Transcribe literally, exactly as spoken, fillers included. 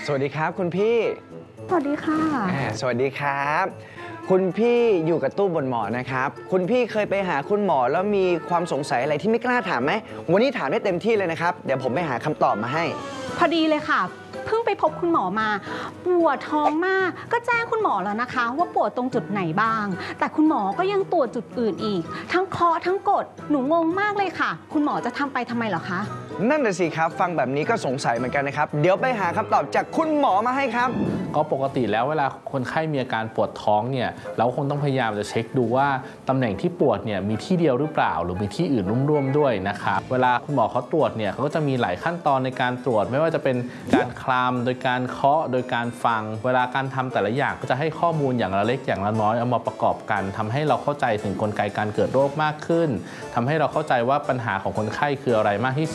สวัสดีครับคุณพี่สวัสดีค่ะสวัสดีครับคุณพี่อยู่กับตู้บนหมอนะครับคุณพี่เคยไปหาคุณหมอแล้วมีความสงสัยอะไรที่ไม่กล้าถามไหมวันนี้ถามได้เต็มที่เลยนะครับเดี๋ยวผมไปหาคำตอบมาให้พอดีเลยค่ะเพิ่งไปพบคุณหมอมาปวดท้องมากก็แจ้งคุณหมอแล้วนะคะว่าปวดตรงจุดไหนบ้างแต่คุณหมอก็ยังตรวจจุดอื่นอีกทั้งเคาะทั้งกดหนูงงมากเลยค่ะคุณหมอจะทำไปทำไมเหรอคะนั่นน่ะสิครับฟังแบบนี้ก็สงสัยเหมือนกันนะครับเดี๋ยวไปหาคำตอบจากคุณหมอมาให้ครับก็ปกติแล้วเวลาคนไข้มีอาการปวดท้องเนี่ยเราคงต้องพยายามจะเช็คดูว่าตำแหน่งที่ปวดเนี่ยมีที่เดียวหรือเปล่าหรือมีที่อื่นร่วมๆด้วยนะครับเวลาคุณหมอเขาตรวจเนี่ยเขาก็จะมีหลายขั้นตอนในการตรวจไม่ว่าจะเป็นการคลำโดยการเคาะโดยการฟังเวลาการทำแต่ละอย่างก็จะให้ข้อมูลอย่างละเล็กอย่างละน้อยเอามาประกอบกันทำให้เราเข้าใจถึงกลไกการเกิดโรคมากขึ้นทำให้เราเข้าใจว่าปัญหาของคนไข้คืออะไรมากที่สุด